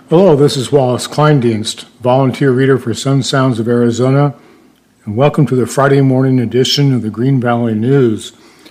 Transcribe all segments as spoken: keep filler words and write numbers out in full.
Hello, this is Wallace Kleindienst, volunteer reader for Sun Sounds of Arizona, and welcome to the Friday morning edition of the Green Valley News.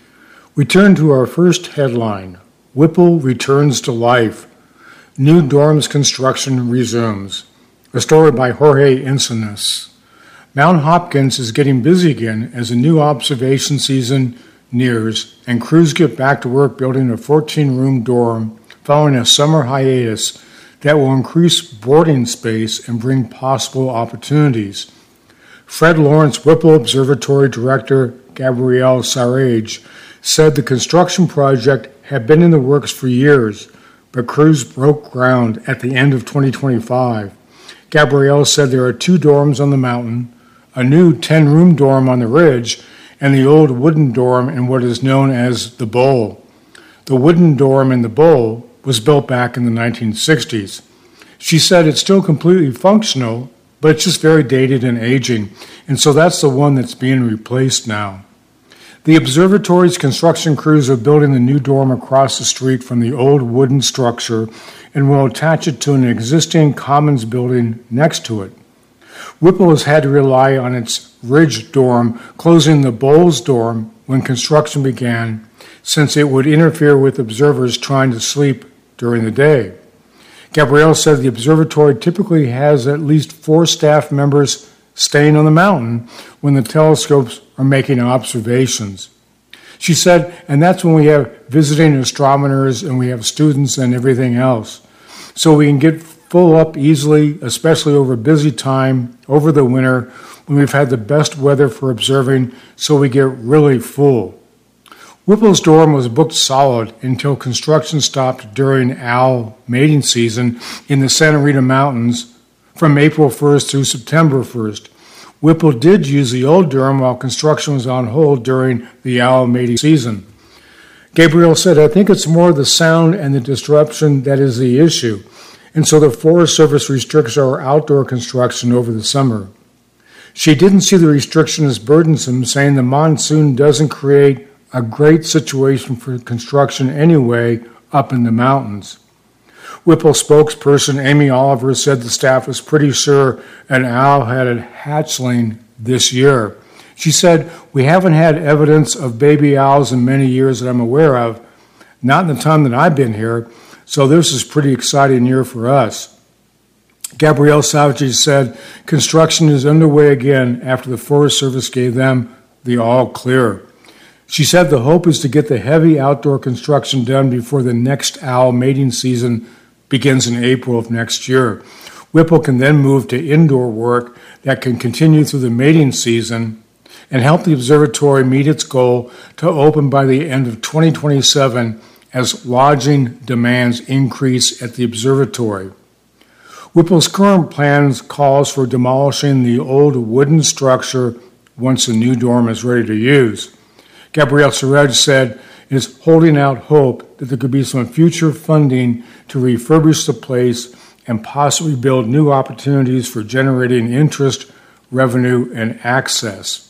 We turn to our first headline, Whipple returns to life. New dorms construction resumes. A story by Jorge Encinas. Mount Hopkins is getting busy again as a new observation season nears, and crews get back to work building a fourteen-room dorm following a summer hiatus that will increase boarding space and bring possible opportunities. Fred Lawrence Whipple Observatory Director Gabrielle Sarage said the construction project had been in the works for years, but crews broke ground at the end of twenty twenty-five. Gabrielle said there are two dorms on the mountain, a new ten-room dorm on the ridge, and the old wooden dorm in what is known as the Bowl. The wooden dorm in the Bowl was built back in the nineteen sixties. She said it's still completely functional, but it's just very dated and aging, and so that's the one that's being replaced now. The observatory's construction crews are building the new dorm across the street from the old wooden structure and will attach it to an existing commons building next to it. Whipple has had to rely on its ridge dorm closing the Bowls dorm when construction began, since it would interfere with observers trying to sleep during the day. Gabrielle said the observatory typically has at least four staff members staying on the mountain when the telescopes are making observations. She said, and that's when we have visiting astronomers and we have students and everything else. So we can get full up easily, especially over busy time, over the winter, when we've had the best weather for observing, so we get really full. Whipple's dorm was booked solid until construction stopped during owl mating season in the Santa Rita Mountains from April first through September first. Whipple did use the old dorm while construction was on hold during the owl mating season. Gabriel said, I think it's more the sound and the disruption that is the issue, and so the Forest Service restricts our outdoor construction over the summer. She didn't see the restriction as burdensome, saying the monsoon doesn't create a great situation for construction anyway up in the mountains. Whipple spokesperson Amy Oliver said the staff was pretty sure an owl had a hatchling this year. She said, we haven't had evidence of baby owls in many years that I'm aware of, not in the time that I've been here, so this is a pretty exciting year for us. Gabrielle Savage said construction is underway again after the Forest Service gave them the all clear. She said the hope is to get the heavy outdoor construction done before the next owl mating season begins in April of next year. Whipple can then move to indoor work that can continue through the mating season and help the observatory meet its goal to open by the end of twenty twenty-seven as lodging demands increase at the observatory. Whipple's current plans calls for demolishing the old wooden structure once the new dorm is ready to use. Gabrielle Sarage said it is holding out hope that there could be some future funding to refurbish the place and possibly build new opportunities for generating interest, revenue, and access.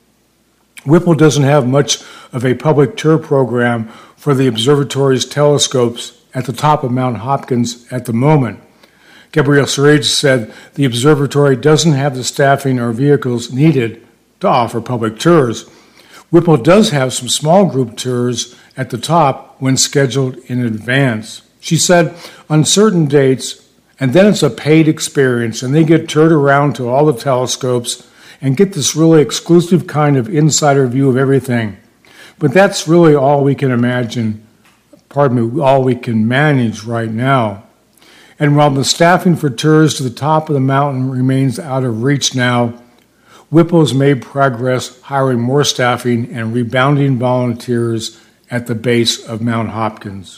Whipple doesn't have much of a public tour program for the observatory's telescopes at the top of Mount Hopkins at the moment. Gabrielle Sarage said the observatory doesn't have the staffing or vehicles needed to offer public tours. Whipple does have some small group tours at the top when scheduled in advance. She said on certain dates, and then it's a paid experience, and they get toured around to all the telescopes and get this really exclusive kind of insider view of everything. But that's really all we can imagine, pardon me, all we can manage right now. And while the staffing for tours to the top of the mountain remains out of reach now, Whipple has made progress hiring more staffing and rebounding volunteers at the base of Mount Hopkins.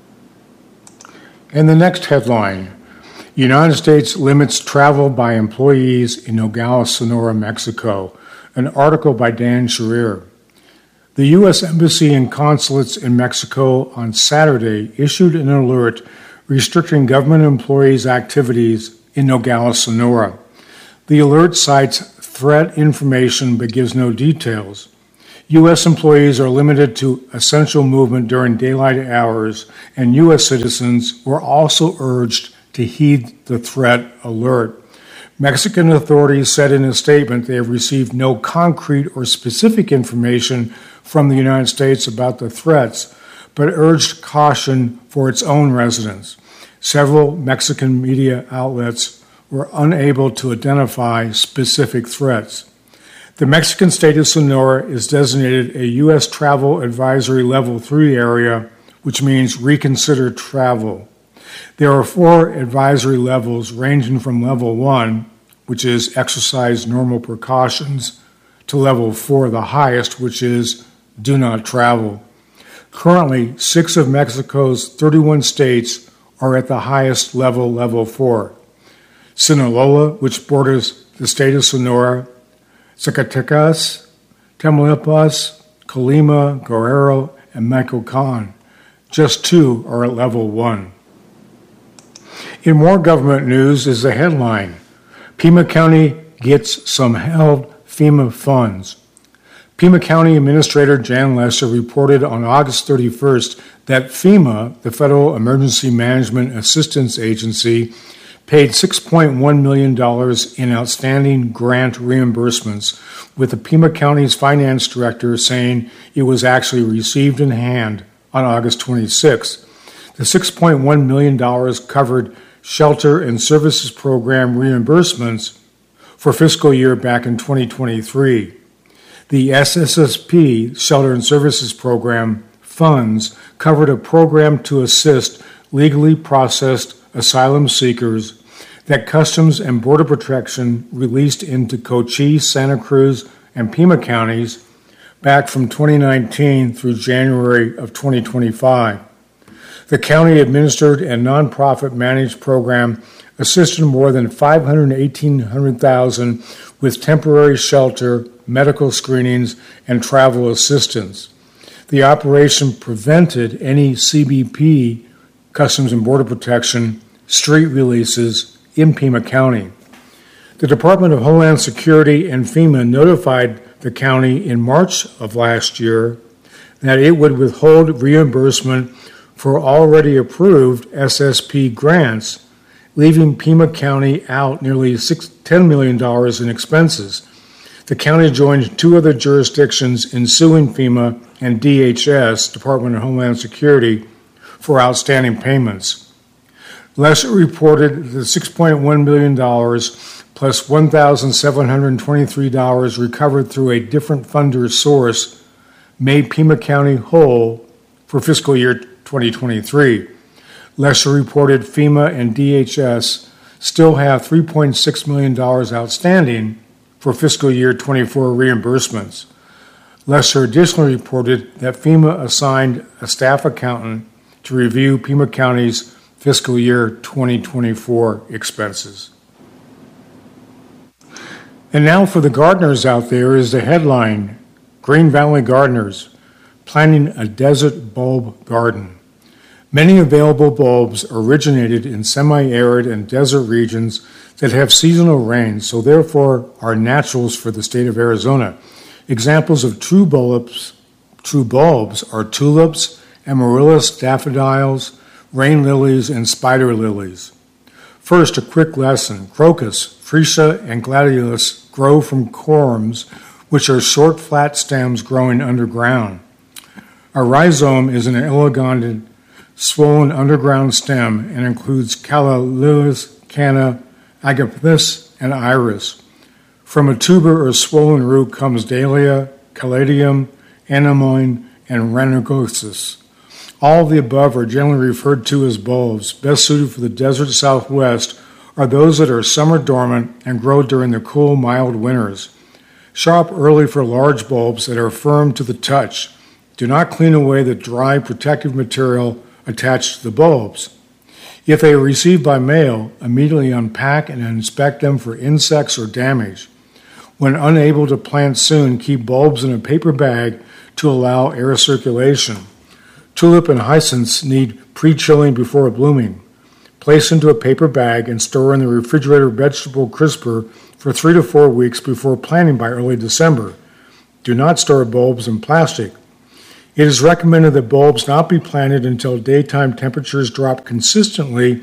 And the next headline, United States limits travel by employees in Nogales, Sonora, Mexico. An article by Dan Scherer. The U S Embassy and consulates in Mexico on Saturday issued an alert restricting government employees' activities in Nogales, Sonora. The alert cites threat information but gives no details. U S employees are limited to essential movement during daylight hours, and U S citizens were also urged to heed the threat alert. Mexican authorities said in a statement they have received no concrete or specific information from the United States about the threats, but urged caution for its own residents. Several Mexican media outlets were unable to identify specific threats. The Mexican state of Sonora is designated a U S Travel Advisory Level three area, which means reconsider travel. There are four advisory levels ranging from level one, which is exercise normal precautions, to level four, the highest, which is do not travel. Currently, six of Mexico's thirty-one states are at the highest level, level four. Sinaloa, which borders the state of Sonora, Zacatecas, Tamaulipas, Colima, Guerrero, and Michoacan. Just two are at level one. In more government news is the headline, Pima County gets some held FEMA funds. Pima County Administrator Jan Lesser reported on August thirty-first that FEMA, the Federal Emergency Management Assistance Agency, paid six point one million dollars in outstanding grant reimbursements, with the Pima County's finance director saying it was actually received in hand on August twenty-sixth. The six point one million dollars covered shelter and services program reimbursements for fiscal year back in twenty twenty-three. The S S S P, Shelter and Services Program, funds covered a program to assist legally processed asylum seekers that Customs and Border Protection released into Cochise, Santa Cruz, and Pima counties back from twenty nineteen through January of twenty twenty-five. The county-administered and nonprofit managed program assisted more than five hundred eighteen thousand with temporary shelter, medical screenings, and travel assistance. The operation prevented any C B P, Customs and Border Protection, street releases in Pima County. The Department of Homeland Security and FEMA notified the county in March of last year that it would withhold reimbursement for already approved S S P grants, leaving Pima County out nearly ten million dollars in expenses. The county joined two other jurisdictions in suing FEMA and D H S, Department of Homeland Security, for outstanding payments. Lesser reported that six point one million dollars plus one thousand seven hundred twenty-three dollars recovered through a different funder source made Pima County whole for fiscal year twenty twenty-three. Lesser reported FEMA and D H S still have three point six million dollars outstanding for fiscal year twenty-four reimbursements. Lesser additionally reported that FEMA assigned a staff accountant to review Pima County's fiscal year twenty twenty-four expenses. And now for the gardeners out there is the headline, Green Valley Gardeners, planning a desert bulb garden. Many available bulbs originated in semi-arid and desert regions that have seasonal rain, so therefore are naturals for the state of Arizona. Examples of true bulbs, true bulbs are tulips, amaryllis, daffodils, rain lilies, and spider lilies. First, a quick lesson. Crocus, freesia, and gladiolus grow from corms, which are short, flat stems growing underground. A rhizome is an elongated, swollen underground stem and includes calla lilies, canna, agapanthus, and iris. From a tuber or swollen root comes dahlia, caladium, anemone, and renogosus. All of the above are generally referred to as bulbs. Best suited for the desert southwest are those that are summer dormant and grow during the cool, mild winters. Shop early for large bulbs that are firm to the touch. Do not clean away the dry protective material attached to the bulbs. If they are received by mail, immediately unpack and inspect them for insects or damage. When unable to plant soon, keep bulbs in a paper bag to allow air circulation. Tulip and hyacinths need pre-chilling before blooming. Place into a paper bag and store in the refrigerator vegetable crisper for three to four weeks before planting by early December. Do not store bulbs in plastic. It is recommended that bulbs not be planted until daytime temperatures drop consistently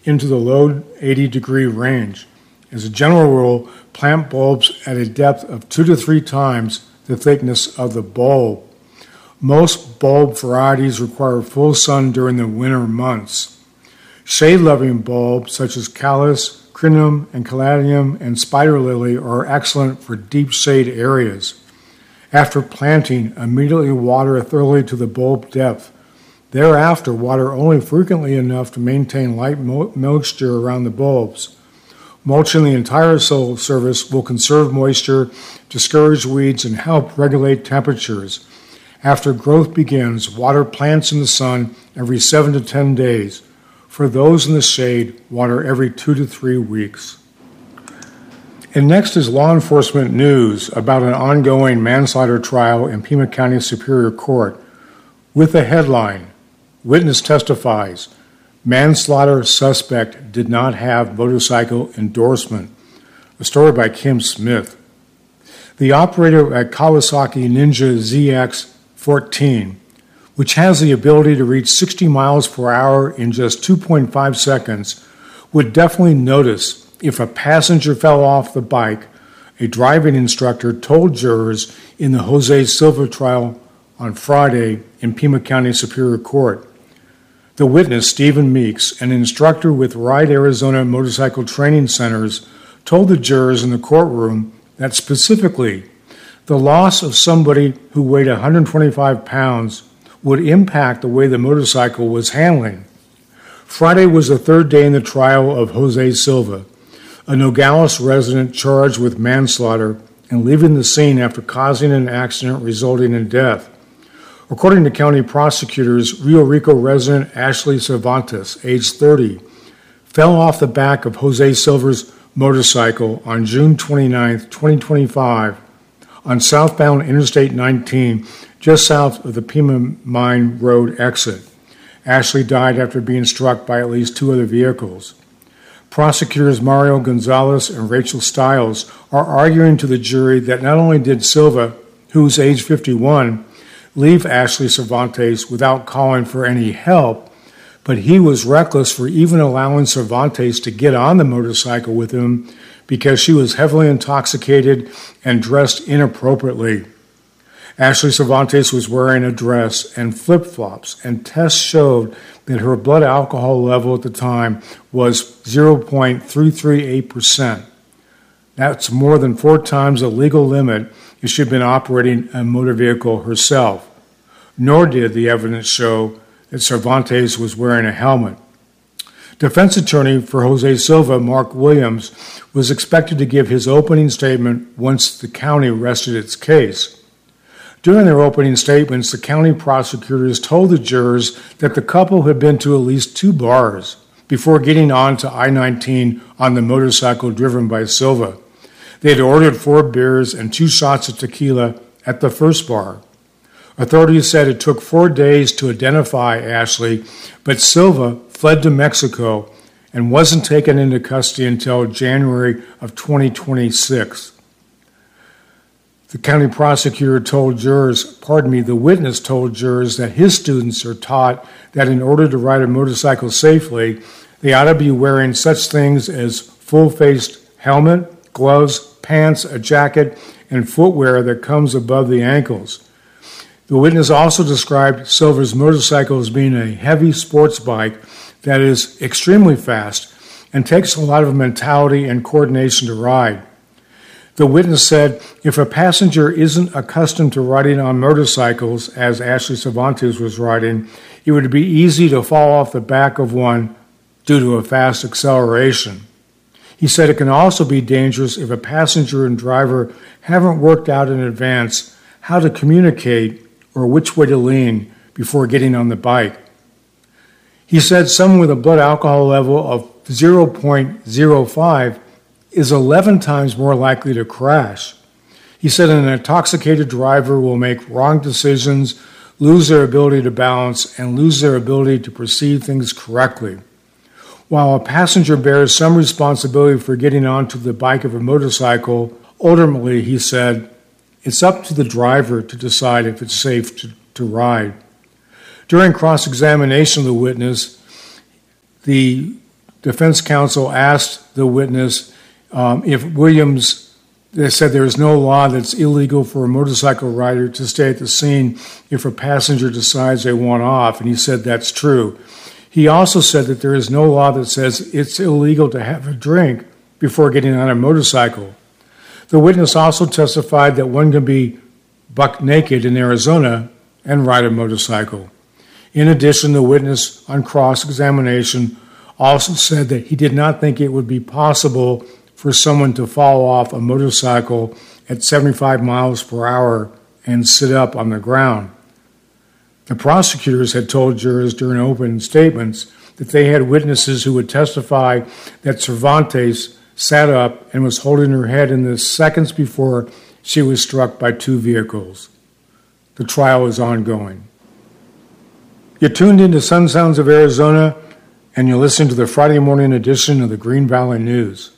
into the low eighty degree range. As a general rule, plant bulbs at a depth of two to three times the thickness of the bulb. Most bulb varieties require full sun during the winter months. Shade-loving bulbs such as callus, crinum, and caladium, and spider lily are excellent for deep shade areas. After planting, immediately water thoroughly to the bulb depth. Thereafter, water only frequently enough to maintain light mo- moisture around the bulbs. Mulching the entire soil surface will conserve moisture, discourage weeds, and help regulate temperatures. After growth begins, water plants in the sun every seven to ten days. For those in the shade, water every two to three weeks. And next is law enforcement news about an ongoing manslaughter trial in Pima County Superior Court with the headline, Witness Testifies, Manslaughter Suspect Did Not Have Motorcycle Endorsement. A story by Kim Smith. The operator at Kawasaki Ninja Z X fourteen, which has the ability to reach sixty miles per hour in just two point five seconds, would definitely notice if a passenger fell off the bike, a driving instructor told jurors in the Jose Silva trial on Friday in Pima County Superior Court. The witness, Stephen Meeks, an instructor with Ride Arizona Motorcycle Training Centers, told the jurors in the courtroom that specifically the loss of somebody who weighed one hundred twenty-five pounds would impact the way the motorcycle was handling. Friday was the third day in the trial of Jose Silva, a Nogales resident charged with manslaughter and leaving the scene after causing an accident resulting in death. According to county prosecutors, Rio Rico resident Ashley Cervantes, age thirty, fell off the back of Jose Silva's motorcycle on June twenty-ninth, twenty twenty-five, on southbound Interstate nineteen, just south of the Pima Mine Road exit. Ashley died after being struck by at least two other vehicles. Prosecutors Mario Gonzalez and Rachel Stiles are arguing to the jury that not only did Silva, who's age fifty-one, leave Ashley Cervantes without calling for any help, but he was reckless for even allowing Cervantes to get on the motorcycle with him because she was heavily intoxicated and dressed inappropriately. Ashley Cervantes was wearing a dress and flip-flops, and tests showed that her blood alcohol level at the time was zero point three three eight percent. That's more than four times the legal limit if she'd been operating a motor vehicle herself. Nor did the evidence show that Cervantes was wearing a helmet. Defense attorney for Jose Silva, Mark Williams, was expected to give his opening statement once the county rested its case. During their opening statements, the county prosecutors told the jurors that the couple had been to at least two bars before getting on to I nineteen on the motorcycle driven by Silva. They had ordered four beers and two shots of tequila at the first bar. Authorities said it took four days to identify Ashley, but Silva fled to Mexico and wasn't taken into custody until January of twenty twenty-six. The county prosecutor told jurors, pardon me, the witness told jurors that his students are taught that in order to ride a motorcycle safely, they ought to be wearing such things as full-faced helmet, gloves, pants, a jacket, and footwear that comes above the ankles. The witness also described Silva's motorcycle as being a heavy sports bike that is extremely fast and takes a lot of mentality and coordination to ride. The witness said if a passenger isn't accustomed to riding on motorcycles, as Ashley Cervantes was riding, it would be easy to fall off the back of one due to a fast acceleration. He said it can also be dangerous if a passenger and driver haven't worked out in advance how to communicate or which way to lean before getting on the bike. He said someone with a blood alcohol level of zero point zero five is eleven times more likely to crash. He said an intoxicated driver will make wrong decisions, lose their ability to balance, and lose their ability to perceive things correctly. While a passenger bears some responsibility for getting onto the bike of a motorcycle, ultimately, he said, it's up to the driver to decide if it's safe to, to ride. During cross-examination of the witness, the defense counsel asked the witness um, if Williams, they said there is no law that's illegal for a motorcycle rider to stay at the scene if a passenger decides they want off, and he said that's true. He also said that there is no law that says it's illegal to have a drink before getting on a motorcycle. The witness also testified that one can be buck naked in Arizona and ride a motorcycle. In addition, the witness on cross-examination also said that he did not think it would be possible for someone to fall off a motorcycle at seventy-five miles per hour and sit up on the ground. The prosecutors had told jurors during open statements that they had witnesses who would testify that Cervantes sat up and was holding her head in the seconds before she was struck by two vehicles. The trial is ongoing. You're tuned into Sun Sounds of Arizona, and you're listening to the Friday morning edition of the Green Valley News.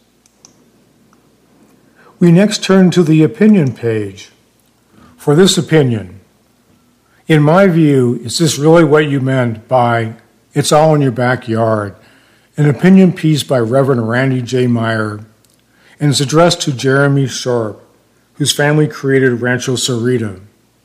We next turn to the opinion page. For this opinion, in my view, is this really what you meant by "it's all in your backyard"? An opinion piece by Reverend Randy J. Meyer, and is addressed to Jeremy Sharp, whose family created Rancho Cerrita.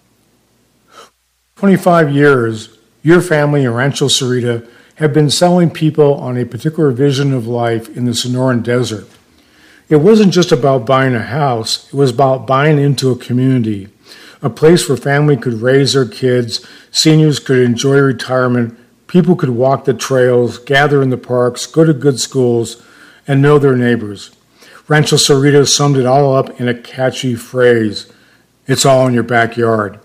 twenty-five years, your family and Rancho Cerrita have been selling people on a particular vision of life in the Sonoran Desert. It wasn't just about buying a house, it was about buying into a community, a place where family could raise their kids, seniors could enjoy retirement, people could walk the trails, gather in the parks, go to good schools, and know their neighbors. Rancho Cerrita summed it all up in a catchy phrase: "It's all in your backyard."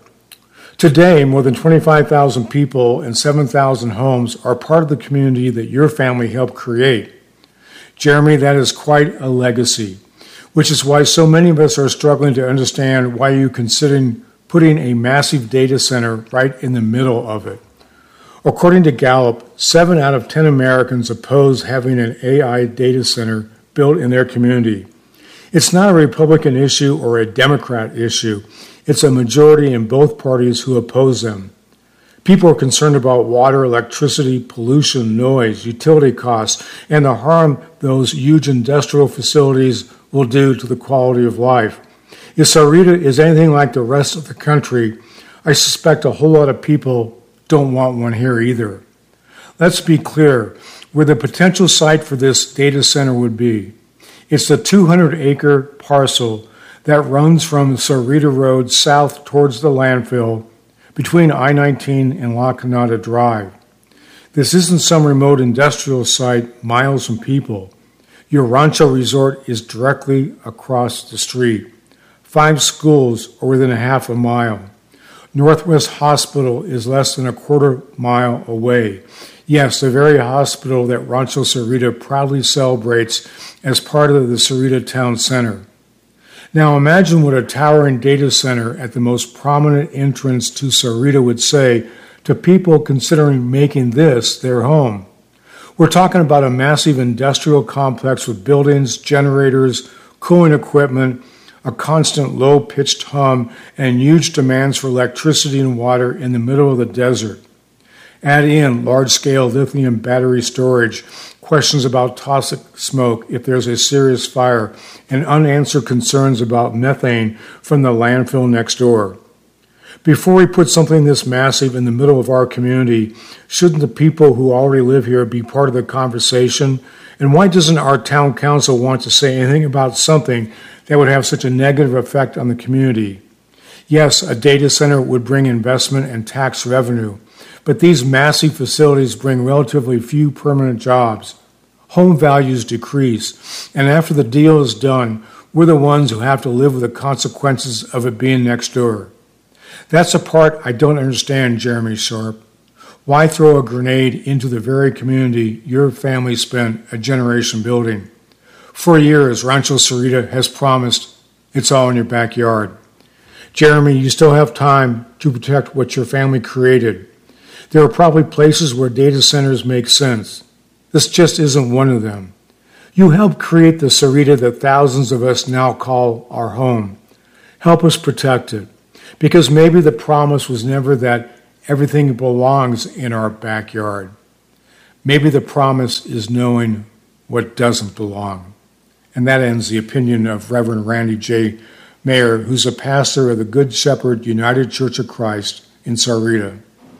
Today, more than twenty-five thousand people and seven thousand homes are part of the community that your family helped create. Jeremy, that is quite a legacy, which is why so many of us are struggling to understand why you're considering putting a massive data center right in the middle of it. According to Gallup, seven out of ten Americans oppose having an A I data center built in their community. It's not a Republican issue or a Democrat issue. It's a majority in both parties who oppose them. People are concerned about water, electricity, pollution, noise, utility costs, and the harm those huge industrial facilities will do to the quality of life. If Cerrita is anything like the rest of the country, I suspect a whole lot of people don't want one here either. Let's be clear where the potential site for this data center would be. It's the two hundred acre parcel that runs from Cerrita Road south towards the landfill between I nineteen and La Canada Drive. This isn't some remote industrial site miles from people. Your Rancho Resort is directly across the street. Five schools are within a half a mile. Northwest Hospital is less than a quarter mile away. Yes, the very hospital that Rancho Cerrita proudly celebrates as part of the Cerrita Town Center. Now imagine what a towering data center at the most prominent entrance to Cerrita would say to people considering making this their home. We're talking about a massive industrial complex with buildings, generators, cooling equipment, a constant low-pitched hum, and huge demands for electricity and water in the middle of the desert. Add in large-scale lithium battery storage, questions about toxic smoke if there's a serious fire, and unanswered concerns about methane from the landfill next door. Before we put something this massive in the middle of our community, shouldn't the people who already live here be part of the conversation? And why doesn't our town council want to say anything about something that would have such a negative effect on the community? Yes, a data center would bring investment and tax revenue, but these massive facilities bring relatively few permanent jobs. Home values decrease, and after the deal is done, we're the ones who have to live with the consequences of it being next door. That's a part I don't understand, Jeremy Sharp. Why throw a grenade into the very community your family spent a generation building? For years, Rancho Cerrita has promised it's all in your backyard. Jeremy, you still have time to protect what your family created. There are probably places where data centers make sense. This just isn't one of them. You helped create the Cerrita that thousands of us now call our home. Help us protect it, because maybe the promise was never that everything belongs in our backyard. Maybe the promise is knowing what doesn't belong. And that ends the opinion of Reverend Randy J. Mayer, who's a pastor of the Good Shepherd United Church of Christ in Sahuarita.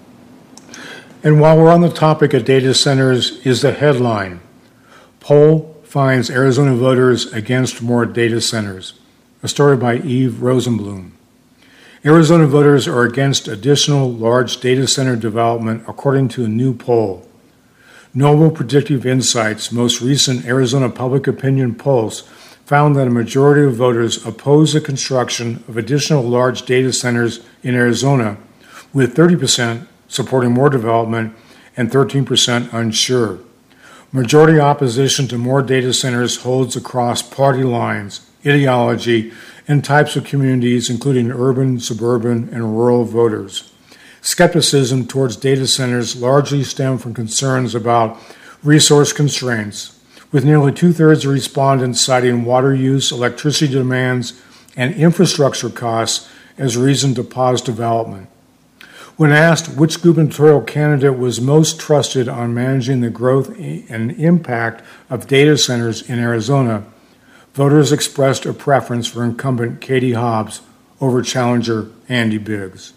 And while we're on the topic of data centers, is the headline, Poll Finds Arizona Voters Against More Data Centers, a story by Eve Rosenblum. Arizona voters are against additional large data center development, according to a new poll. Noble Predictive Insights' most recent Arizona Public Opinion Pulse found that a majority of voters oppose the construction of additional large data centers in Arizona, with thirty percent supporting more development and thirteen percent unsure. Majority opposition to more data centers holds across party lines, ideology, and types of communities, including urban, suburban, and rural voters. Skepticism towards data centers largely stem from concerns about resource constraints, with nearly two-thirds of respondents citing water use, electricity demands, and infrastructure costs as reason to pause development. When asked which gubernatorial candidate was most trusted on managing the growth and impact of data centers in Arizona, voters expressed a preference for incumbent Katie Hobbs over challenger Andy Biggs.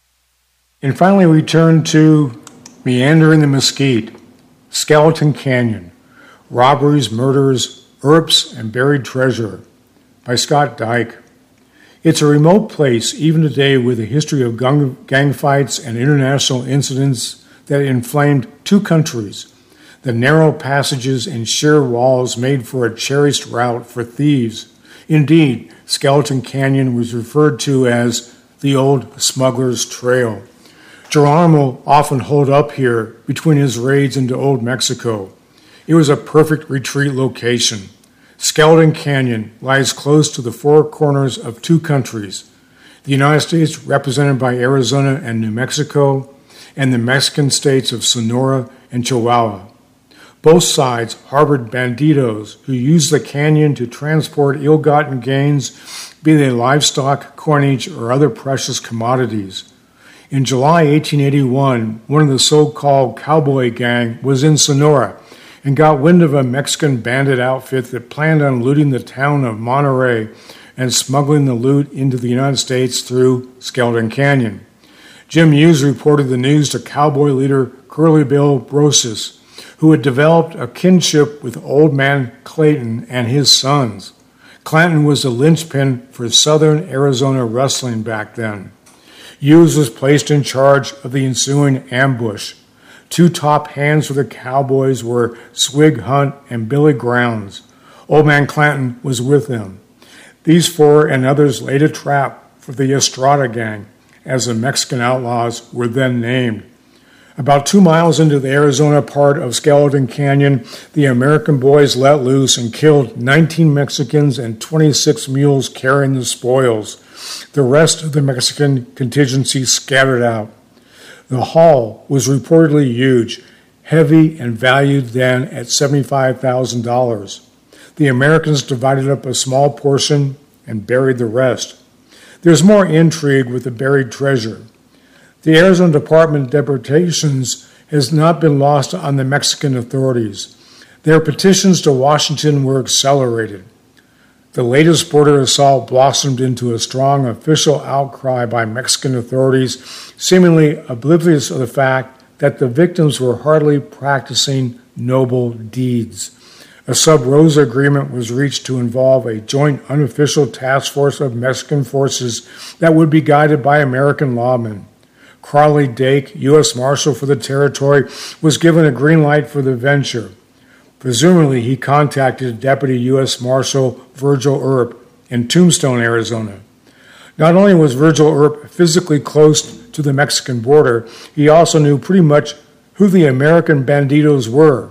And finally, we turn to Meandering the Mesquite, Skeleton Canyon, Robberies, Murders, U R Ps, and Buried Treasure by Scott Dyke. It's a remote place, even today, with a history of gang, gang fights and international incidents that inflamed two countries. The narrow passages and sheer walls made for a cherished route for thieves. Indeed, Skeleton Canyon was referred to as the Old Smuggler's Trail. Geronimo often holed up here between his raids into Old Mexico. It was a perfect retreat location. Skeleton Canyon lies close to the four corners of two countries, the United States represented by Arizona and New Mexico, and the Mexican states of Sonora and Chihuahua. Both sides harbored banditos who used the canyon to transport ill-gotten gains, be they livestock, coinage, or other precious commodities. In July eighteen eighty-one, one of the so-called cowboy gang was in Sonora and got wind of a Mexican bandit outfit that planned on looting the town of Monterey and smuggling the loot into the United States through Skeleton Canyon. Jim Hughes reported the news to cowboy leader Curly Bill Brosses, who had developed a kinship with Old Man Clayton and his sons. Clanton was the linchpin for Southern Arizona wrestling back then. Hughes was placed in charge of the ensuing ambush. Two top hands for the Cowboys were Swig Hunt and Billy Grounds. Old Man Clanton was with them. These four and others laid a trap for the Estrada Gang, as the Mexican outlaws were then named. About two miles into the Arizona part of Skeleton Canyon, the American boys let loose and killed nineteen Mexicans and twenty-six mules carrying the spoils. The rest of the Mexican contingency scattered out. The haul was reportedly huge, heavy, and valued then at seventy-five thousand dollars. The Americans divided up a small portion and buried the rest. There's more intrigue with the buried treasure. The Arizona Department of Deportations has not been lost on the Mexican authorities. Their petitions to Washington were accelerated. The latest border assault blossomed into a strong official outcry by Mexican authorities, seemingly oblivious of the fact that the victims were hardly practicing noble deeds. A Sub Rosa agreement was reached to involve a joint unofficial task force of Mexican forces that would be guided by American lawmen. Crowley Dake, U S Marshal for the territory, was given a green light for the venture. Presumably, he contacted Deputy U S Marshal Virgil Earp in Tombstone, Arizona. Not only was Virgil Earp physically close to the Mexican border, he also knew pretty much who the American banditos were.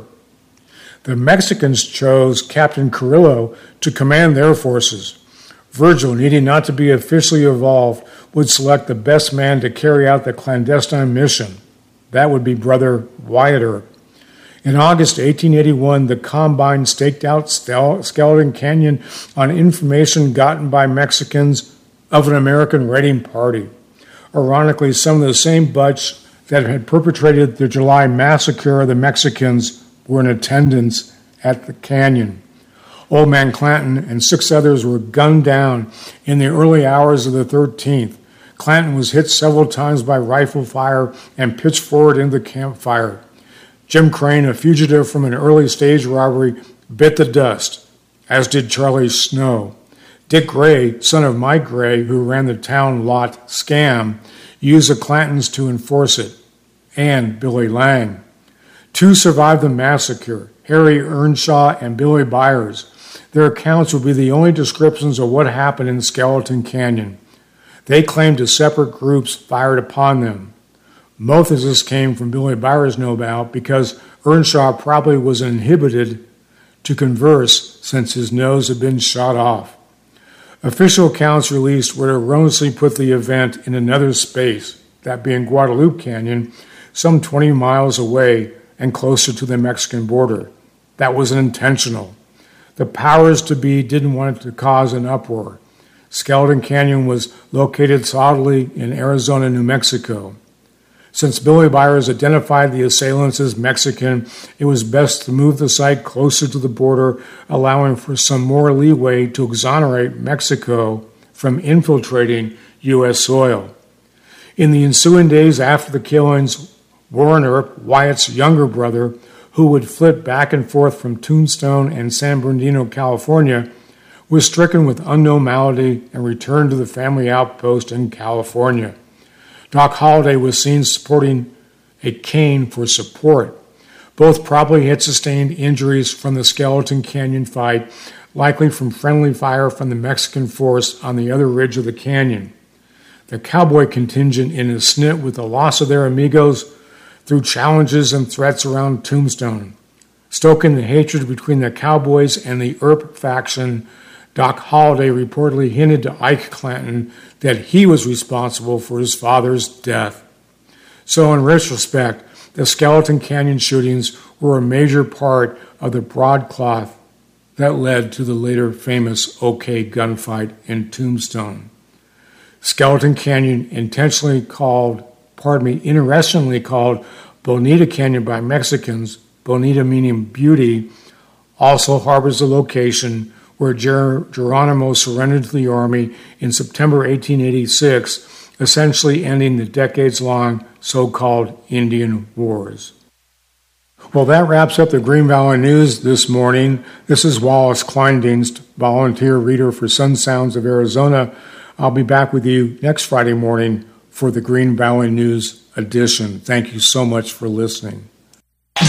The Mexicans chose Captain Carrillo to command their forces. Virgil, needing not to be officially involved, would select the best man to carry out the clandestine mission. That would be Brother Wyatt Earp. In August eighteen eighty-one, the Combine staked out Skeleton Canyon on information gotten by Mexicans of an American raiding party. Ironically, some of the same bunch that had perpetrated the July massacre of the Mexicans were in attendance at the canyon. Old Man Clanton and six others were gunned down in the early hours of the thirteenth. Clanton was hit several times by rifle fire and pitched forward into the campfire. Jim Crane, a fugitive from an early stage robbery, bit the dust, as did Charlie Snow. Dick Gray, son of Mike Gray, who ran the town lot scam, used the Clantons to enforce it, and Billy Lang. Two survived the massacre, Harry Earnshaw and Billy Byers. Their accounts would be the only descriptions of what happened in Skeleton Canyon. They claimed the separate groups fired upon them. Most of this came from Billy Byers' know-how because Earnshaw probably was inhibited to converse since his nose had been shot off. Official accounts released would erroneously put the event in another space, that being Guadalupe Canyon, some twenty miles away and closer to the Mexican border. That was intentional. The powers to be didn't want it to cause an uproar. Skeleton Canyon was located solidly in Arizona, New Mexico. Since Billy Byers identified the assailants as Mexican, it was best to move the site closer to the border, allowing for some more leeway to exonerate Mexico from infiltrating U S soil. In the ensuing days after the killings, Warren Earp, Wyatt's younger brother, who would flit back and forth from Tombstone and San Bernardino, California, was stricken with unknown malady and returned to the family outpost in California. Doc Holliday was seen supporting a cane for support. Both probably had sustained injuries from the Skeleton Canyon fight, likely from friendly fire from the Mexican force on the other ridge of the canyon. The cowboy contingent in a snit with the loss of their amigos through challenges and threats around Tombstone. Stoking the hatred between the cowboys and the Earp faction, Doc Holliday reportedly hinted to Ike Clanton that he was responsible for his father's death. So in retrospect, the Skeleton Canyon shootings were a major part of the broadcloth that led to the later famous OK gunfight in Tombstone. Skeleton Canyon, intentionally called, pardon me, interestingly called Bonita Canyon by Mexicans, Bonita meaning beauty, also harbors a location where Ger- Geronimo surrendered to the Army in September eighteen eighty-six, essentially ending the decades-long so-called Indian Wars. Well, that wraps up the Green Valley News this morning. This is Wallace Kleindienst, volunteer reader for Sun Sounds of Arizona. I'll be back with you next Friday morning for the Green Valley News edition. Thank you so much for listening.